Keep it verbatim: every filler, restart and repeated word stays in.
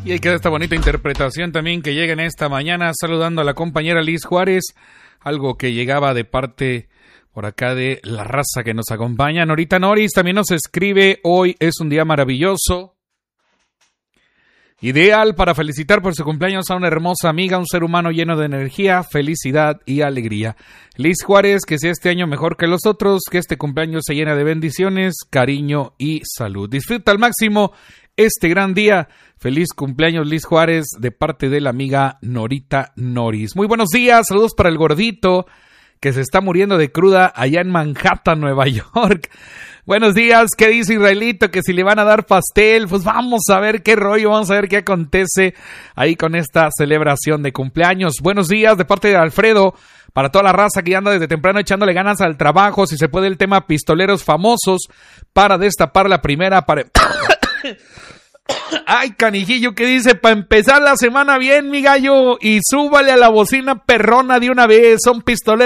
Y ahí queda esta bonita interpretación también que llega en esta mañana, saludando a la compañera Liz Juárez, algo que llegaba de parte por acá de la raza que nos acompaña. Norita Noris también nos escribe: hoy es un día maravilloso, ideal para felicitar por su cumpleaños a una hermosa amiga, un ser humano lleno de energía, felicidad y alegría. Liz Juárez, que sea este año mejor que los otros, que este cumpleaños se llene de bendiciones, cariño y salud. Disfruta al máximo este gran día. Feliz cumpleaños, Liz Juárez, de parte de la amiga Norita Noris. Muy buenos días, saludos para el gordito, que se está muriendo de cruda allá en Manhattan, Nueva York. Buenos días, ¿qué dice Israelito? Que si le van a dar pastel, pues vamos a ver qué rollo, vamos a ver qué acontece ahí con esta celebración de cumpleaños. Buenos días de parte de Alfredo, para toda la raza que anda desde temprano echándole ganas al trabajo, si se puede el tema pistoleros famosos, para destapar la primera, para... Ay, canijillo, ¿qué dice? Para empezar la semana bien, mi gallo, y súbale a la bocina perrona de una vez, son pistoleros